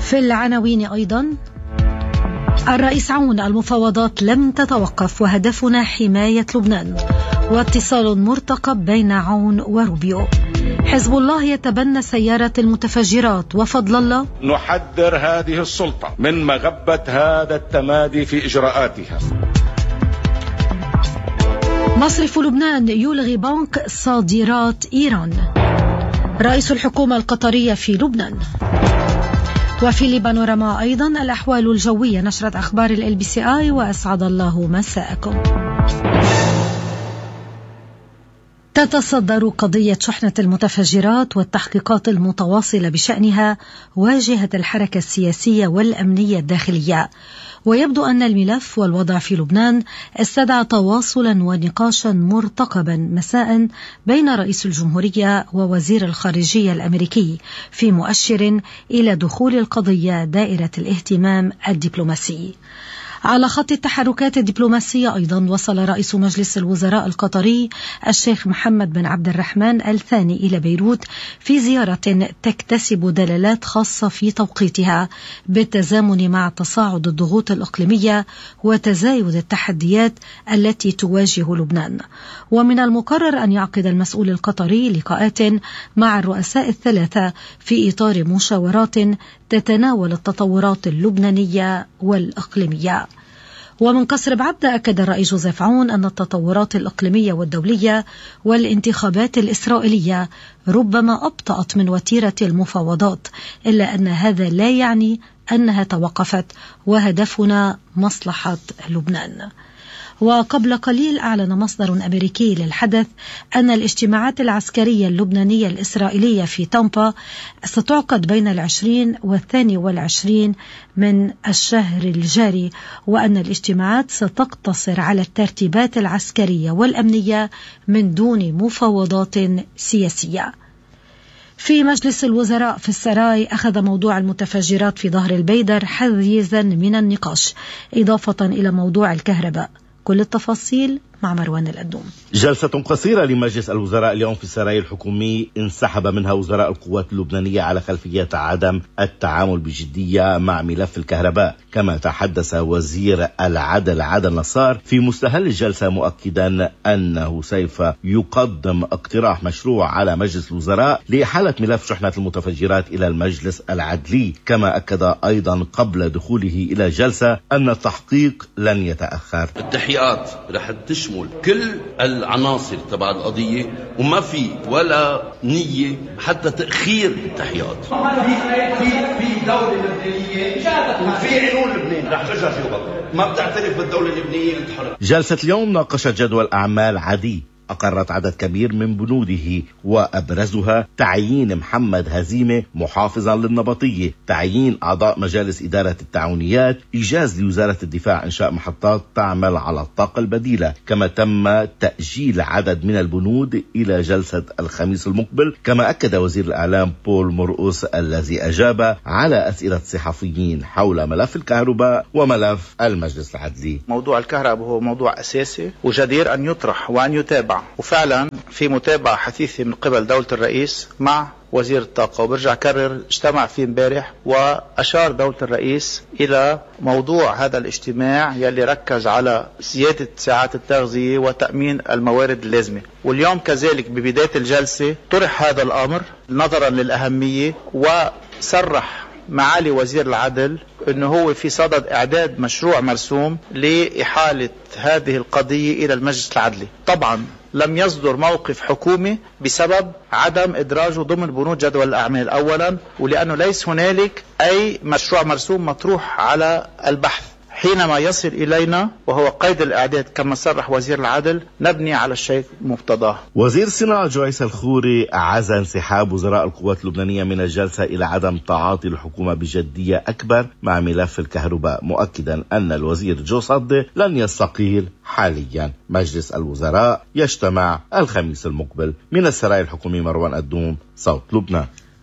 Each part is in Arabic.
في العناوين أيضا: الرئيس عون: المفاوضات لم تتوقف وهدفنا حماية لبنان. واتصال مرتقب بين عون وروبيو. حزب الله يتبنى سيارة المتفجرات وفضل الله: نحذر هذه السلطة من مغبة هذا التمادي في إجراءاتها. مصرف لبنان يلغي بنك صادرات إيران. رئيس الحكومة القطرية في لبنان. وفي لبانوراما أيضا الأحوال الجوية، نشرة أخبار LBCI، وأسعد الله مساءكم. تتصدر قضية شحنة المتفجرات والتحقيقات المتواصلة بشأنها واجهة الحركة السياسية والأمنية الداخلية، ويبدو أن الملف والوضع في لبنان استدعى تواصلا ونقاشا مرتقبا مساء بين رئيس الجمهورية ووزير الخارجية الأمريكي، في مؤشر إلى دخول القضية دائرة الاهتمام الدبلوماسي. على خط التحركات الدبلوماسية أيضا وصل رئيس مجلس الوزراء القطري الشيخ محمد بن عبد الرحمن الثاني إلى بيروت في زيارة تكتسب دلالات خاصة في توقيتها بالتزامن مع تصاعد الضغوط الإقليمية وتزايد التحديات التي تواجه لبنان. ومن المقرر أن يعقد المسؤول القطري لقاءات مع الرؤساء الثلاثة في إطار مشاورات تتناول التطورات اللبنانية والإقليمية. ومن قصر بعبدة أكد الرئيس جوزيف عون أن التطورات الإقليمية والدولية والانتخابات الإسرائيلية ربما أبطأت من وتيرة المفاوضات، إلا أن هذا لا يعني أنها توقفت، وهدفنا مصلحة لبنان. وقبل قليل أعلن مصدر أمريكي للحدث أن الاجتماعات العسكرية اللبنانية الإسرائيلية في تامبا ستعقد بين 20 و22 من الشهر الجاري، وأن الاجتماعات ستقتصر على الترتيبات العسكرية والأمنية من دون مفاوضات سياسية. في مجلس الوزراء في السراي أخذ موضوع المتفجرات في ظهر البيدر حيزا من النقاش، إضافة إلى موضوع الكهرباء. كل التفاصيل مع مروان الأدوم. جلسة قصيرة لمجلس الوزراء اليوم في السراي الحكومي انسحب منها وزراء القوات اللبنانية على خلفية عدم التعامل بجدية مع ملف الكهرباء. كما تحدث وزير العدل عادل نصار في مستهل الجلسة مؤكدا أنه سوف يقدم اقتراح مشروع على مجلس الوزراء لإحالة ملف شحنة المتفجرات إلى المجلس العدلي. كما أكد أيضا قبل دخوله إلى الجلسة أن التحقيق لن يتأخر. التحقيقات رح تشمل كل العناصر تبع القضية، وما في ولا نية حتى تأخير التحقيقات. في دولة لبنانية وفي عيون لبنان رح ترجع فيه بطل، ما بتعترف بالدولة اللبنانية اللي تحرق. جلسة اليوم ناقشت جدول أعمال عدي أقرت عدد كبير من بنوده، وأبرزها تعيين محمد هزيمة محافظا للنبطية، تعيين أعضاء مجالس إدارة التعاونيات، إيجاز لوزارة الدفاع إنشاء محطات تعمل على الطاقة البديلة. كما تم تأجيل عدد من البنود إلى جلسة الخميس المقبل. كما أكد وزير الإعلام بول مرقوس الذي أجاب على أسئلة صحفيين حول ملف الكهرباء وملف المجلس العدلي. موضوع الكهرباء هو موضوع أساسي وجدير أن يطرح وأن يتابع، وفعلا في متابعة حثيثة من قبل دولة الرئيس مع وزير الطاقة. وبرجع كرر اجتمع فيه امبارح، وأشار دولة الرئيس إلى موضوع هذا الاجتماع يلي ركز على زيادة ساعات التغذية وتأمين الموارد اللازمة. واليوم كذلك ببداية الجلسة طرح هذا الأمر نظرا للأهمية، وصرح معالي وزير العدل أنه هو في صدد إعداد مشروع مرسوم لإحالة هذه القضية إلى المجلس العدلي. طبعا لم يصدر موقف حكومي بسبب عدم إدراجه ضمن بنود جدول الأعمال أولا، ولأنه ليس هنالك أي مشروع مرسوم مطروح على البحث. حينما يصل إلينا وهو قيد الإعداد كما صرح وزير العدل نبني على الشيء مقتضاه. وزير الصناعة جويس الخوري عزى انسحاب وزراء القوات اللبنانية من الجلسة إلى عدم تعاطي الحكومة بجدية أكبر مع ملف الكهرباء، مؤكدا أن الوزير جو صدي لن يستقيل حاليا. مجلس الوزراء يجتمع الخميس المقبل. من السراي الحكومي مروان الدوم، صوت لبنان.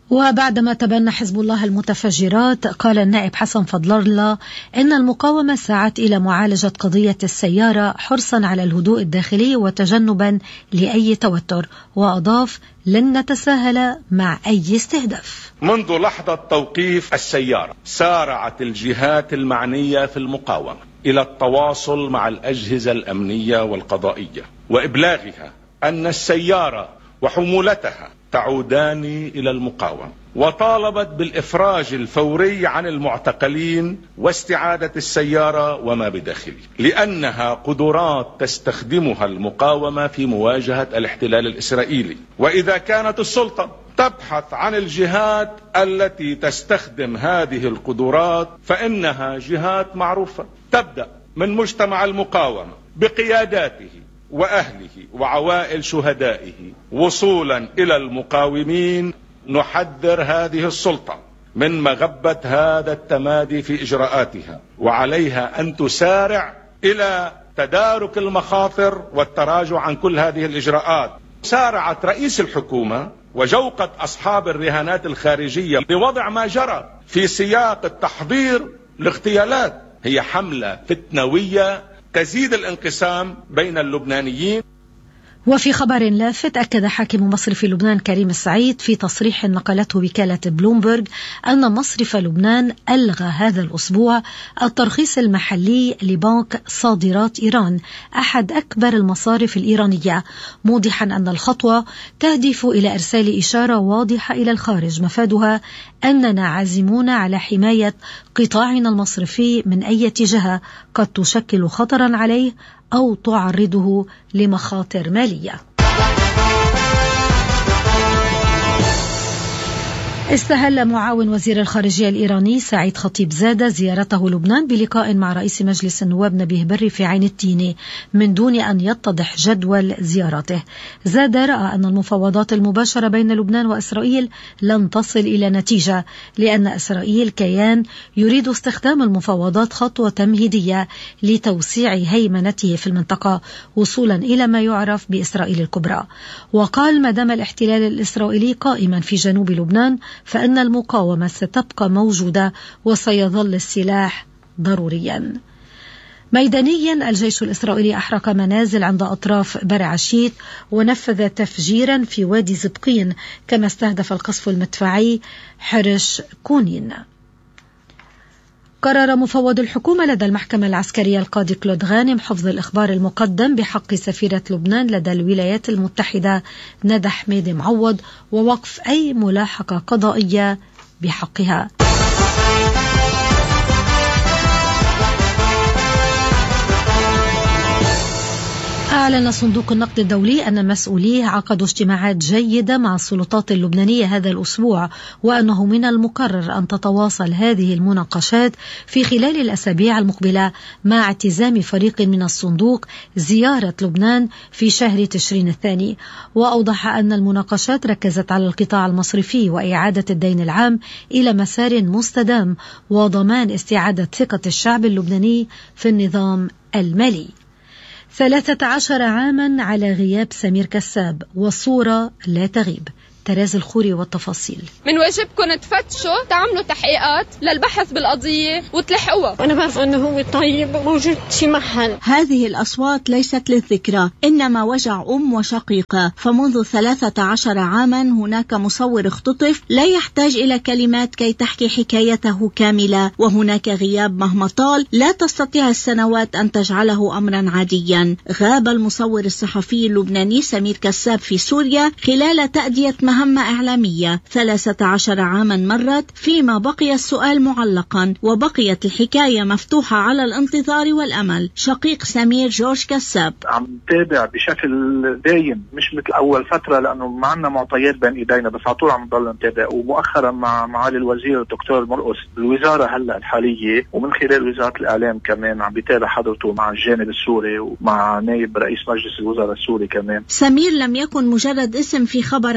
وبعدما تبنى حزب الله المتفجرات، قال النائب حسن فضل الله إن المقاومة سعت إلى معالجة قضية السيارة حرصا على الهدوء الداخلي وتجنبا لأي توتر، وأضاف: لن نتساهل مع أي استهداف. منذ لحظة توقيف السيارة سارعت الجهات المعنية في المقاومة إلى التواصل مع الأجهزة الأمنية والقضائية وإبلاغها أن السيارة وحمولتها تعودان إلى المقاومة، وطالبت بالإفراج الفوري عن المعتقلين واستعادة السيارة وما بداخله، لأنها قدرات تستخدمها المقاومة في مواجهة الاحتلال الإسرائيلي. وإذا كانت السلطة تبحث عن الجهات التي تستخدم هذه القدرات فإنها جهات معروفة، تبدأ من مجتمع المقاومة بقياداته وأهله وعوائل شهدائه وصولا إلى المقاومين. نحذر هذه السلطة من مغبة هذا التمادي في إجراءاتها، وعليها أن تسارع إلى تدارك المخاطر والتراجع عن كل هذه الإجراءات. سارعت رئيس الحكومة وجوقت أصحاب الرهانات الخارجية بوضع ما جرى في سياق التحضير لاغتيالات. هي حملة فتنوية تزيد الانقسام بين اللبنانيين. وفي خبر لافت، أكد حاكم مصرف لبنان كريم السعيد في تصريح نقلته وكالة بلومبرج أن مصرف لبنان ألغى هذا الأسبوع الترخيص المحلي لبنك صادرات إيران، أحد أكبر المصارف الإيرانية، موضحا أن الخطوة تهدف إلى إرسال إشارة واضحة إلى الخارج مفادها أننا عازمون على حماية قطاعنا المصرفي من أي جهة قد تشكل خطرا عليه أو تعرضه لمخاطر مالية. استهل معاون وزير الخارجية الإيراني سعيد خطيب زادة زيارته لبنان بلقاء مع رئيس مجلس النواب نبيه بري في عين التيني من دون أن يتضح جدول زيارته. زادة رأى أن المفاوضات المباشرة بين لبنان وإسرائيل لن تصل إلى نتيجة، لأن إسرائيل كيان يريد استخدام المفاوضات خطوة تمهيدية لتوسيع هيمنته في المنطقة وصولا إلى ما يعرف بإسرائيل الكبرى. وقال: ما دام الاحتلال الإسرائيلي قائما في جنوب لبنان فإن المقاومة ستبقى موجودة وسيظل السلاح ضروريا. ميدانيا، الجيش الإسرائيلي أحرق منازل عند أطراف بر عشيت ونفذ تفجيرا في وادي زبقين، كما استهدف القصف المدفعي حرش كونين. قرر مفوض الحكومة لدى المحكمة العسكرية القاضي كلود غانم حفظ الإخبار المقدم بحق سفيرة لبنان لدى الولايات المتحدة ندى حميد معوض ووقف أي ملاحقة قضائية بحقها. أعلن صندوق النقد الدولي أن مسؤوليه عقدوا اجتماعات جيدة مع السلطات اللبنانية هذا الأسبوع، وأنه من المقرر أن تتواصل هذه المناقشات في خلال الأسابيع المقبلة مع اعتزام فريق من الصندوق زيارة لبنان في شهر تشرين الثاني. وأوضح أن المناقشات ركزت على القطاع المصرفي وإعادة الدين العام إلى مسار مستدام وضمان استعادة ثقة الشعب اللبناني في النظام المالي. 13 عاما على غياب سمير كساب والصورة لا تغيب. تراز الخوري والتفاصيل. من واجبكم تفتشوا، تعملوا تحقيقات للبحث بالقضية وتلحقوها. أنا بعرف أنه هو طيب موجود في محل. هذه الأصوات ليست للذكرى، إنما وجع أم وشقيقة. فمنذ 13 عاما هناك مصور اختطف لا يحتاج إلى كلمات كي تحكي حكايته كاملة، وهناك غياب مهما طال لا تستطيع السنوات أن تجعله أمرا عاديا. غاب المصور الصحفي اللبناني سمير كساب في سوريا خلال تأدية مهمة إعلامية. 13 عاما مرت فيما بقي السؤال معلقا وبقيت الحكاية مفتوحة على الانتظار والأمل. شقيق سمير جورج كساب: عم تابع بشكل دايم، مش مثل أول فترة لأنه ما عندنا معطيات بين إيدينا، بس على طول عم نضل نتابع. ومؤخرا مع معالي الوزير الدكتور مرقس الوزارة هلا الحالية ومن خلال وزارة الإعلام كمان عم بيتابع حضرته مع الجانب السوري ومع نائب رئيس مجلس الوزراء السوري كمان. سمير لم يكن مجرد اسم في خبر عاجل،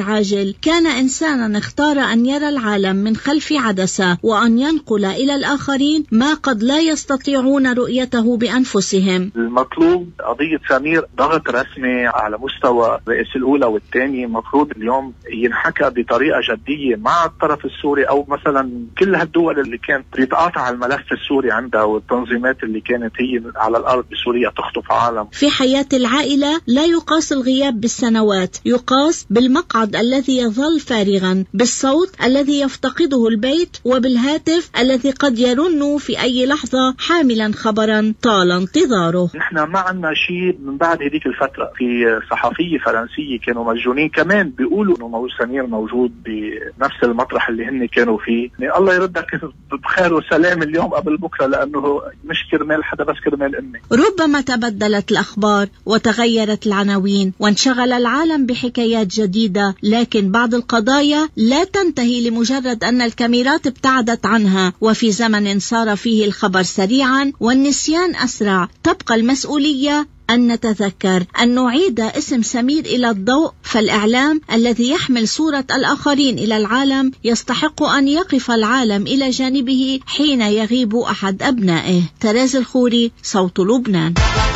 يقول: كان إنسانا اختار أن يرى العالم من خلف عدسة وأن ينقل إلى الآخرين ما قد لا يستطيعون رؤيته بأنفسهم. المطلوب قضية سمير ضغط رسمي على مستوى الرئيس الأولى والثاني، مفروض اليوم ينحكى بطريقة جدية مع الطرف السوري، أو مثلا كل هالدول اللي كانت تتقاطع الملف السوري عندها والتنظيمات اللي كانت هي على الأرض بسوريا تخطف عالم. في حياة العائلة لا يقاس الغياب بالسنوات، يقاس بالمقعد الذي يظل فارغا، بالصوت الذي يفتقده البيت، وبالهاتف الذي قد يرن في أي لحظة حاملا خبرا طال انتظاره. نحن ما عنا شيء من بعد هذيك الفترة. في صحفية فرنسية كانوا مجنونين كمان بيقولوا إنه سمير موجود بنفس المطرح اللي هن كانوا فيه. يعني الله يردك بخير وسلام اليوم قبل بكرة، لأنه مش كرمال حدا بس كرمال أمي. ربما تبدلت الأخبار وتغيرت العناوين وانشغل العالم بحكايات جديدة، لكن بعض القضايا لا تنتهي لمجرد أن الكاميرات ابتعدت عنها. وفي زمن صار فيه الخبر سريعا والنسيان أسرع، تبقى المسؤولية أن نتذكر أن نعيد اسم سمير إلى الضوء. فالإعلام الذي يحمل صورة الآخرين إلى العالم يستحق أن يقف العالم إلى جانبه حين يغيب أحد أبنائه. تريز الخوري، صوت لبنان.